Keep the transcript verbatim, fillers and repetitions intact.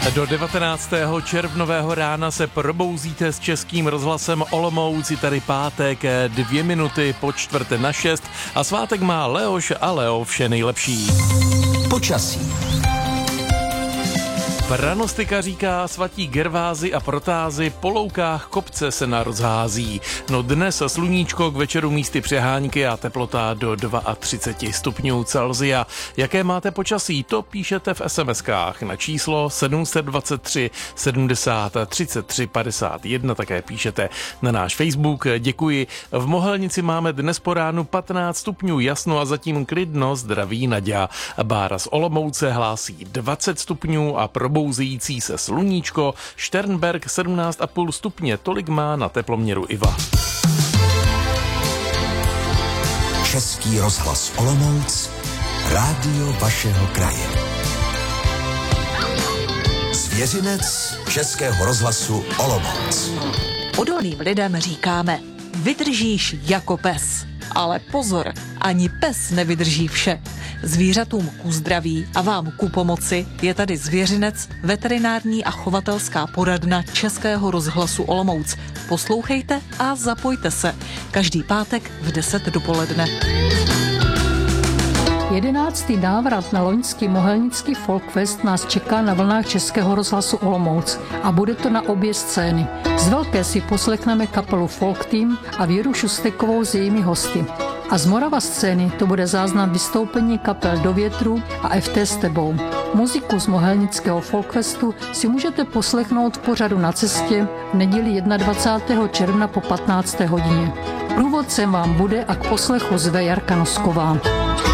Do devatenáctého červnového rána se probouzíte s Českým rozhlasem Olomouc, tady pátek, dvě minuty po čtvrté na šest a svátek má Leoš a Leo vše nejlepší. Počasí. Pranostika říká, svatí Gervázy a Protázy, po loukách kopce se narozhází. No dnes sluníčko, k večeru místy přehánky a teplota do třicet dva stupňů Celsia. Jaké máte počasí, to píšete v SMSkách na číslo sedm set dvacet tři sedmdesát třicet tři padesát jedna, také píšete na náš Facebook. Děkuji. V Mohelnici máme dnes po ránu patnáct stupňů jasno a zatím klidno, zdraví Naďa. Bára z Olomouce hlásí dvacet stupňů a probouzící se sluníčko. Šternberg sedmnáct a půl stupně, tolik má na teploměru Iva. Český rozhlas Olomouc, rádio vašeho kraje. Svěřinec Českého rozhlasu Olomouc. Odolným lidem říkáme, vydržíš jako pes. Ale pozor, ani pes nevydrží vše. Zvířatům ku zdraví a vám ku pomoci je tady Zvěřinec, veterinární a chovatelská poradna Českého rozhlasu Olomouc. Poslouchejte a zapojte se. Každý pátek v deset dopoledne. Jedenáctý návrat na loňský mohelnický Folkfest nás čeká na vlnách Českého rozhlasu Olomouc a bude to na obě scény. Z velké si poslechneme kapelu Folk Team a Věru Šustekovou s jejími hosty. A z Morava scény to bude záznam vystoupení kapel Do větru a F T s tebou. Muziku z mohelnického Folkfestu si můžete poslechnout v pořadu Na cestě v neděli dvacátého prvního června po patnácté hodině. Průvodcem vám bude a k poslechu zve Jarka Nosková.